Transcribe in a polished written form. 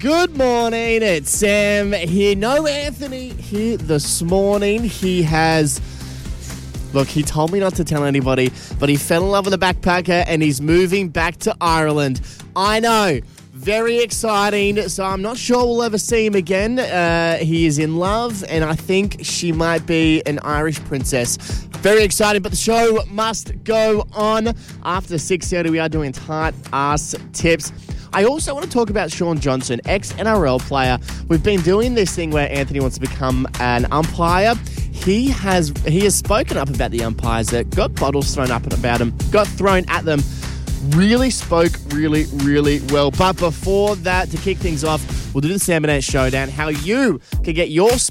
Good morning, it's Sam here. No Anthony here this morning. He told me not to tell anybody, but he fell in love with a backpacker and he's moving back to Ireland. I know, very exciting, so I'm not sure we'll ever see him again. He is in love and I think she might be an Irish princess. Very exciting, but the show must go on. After 6:30, we are doing tight ass tips. I also want to talk about Shaun Johnson, ex-NRL player. We've been doing this thing where Anthony wants to become an umpire. He has spoken up about the umpires that got bottles thrown at them. Really spoke really, really well. But before that, to kick things off, we'll do the Sam and Ant Showdown, how you can get your